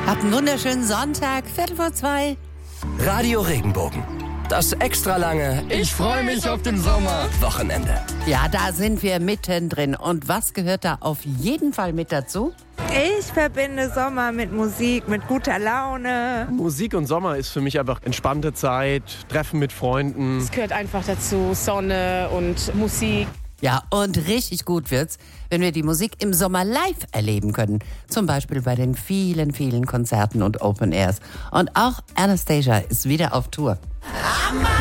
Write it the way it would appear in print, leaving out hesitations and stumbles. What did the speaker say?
Habt einen wunderschönen Sonntag, 2:15. Radio Regenbogen. Das extra lange Ich freue mich auf den Sommer. Wochenende. Ja, da sind wir mittendrin. Und was gehört da auf jeden Fall mit dazu? Ich verbinde Sommer mit Musik, mit guter Laune. Musik und Sommer ist für mich einfach entspannte Zeit, Treffen mit Freunden. Es gehört einfach dazu, Sonne und Musik. Ja, und richtig gut wird's, wenn wir die Musik im Sommer live erleben können. Zum Beispiel bei den vielen, vielen Konzerten und Open Airs. Und auch Anastasia ist wieder auf Tour.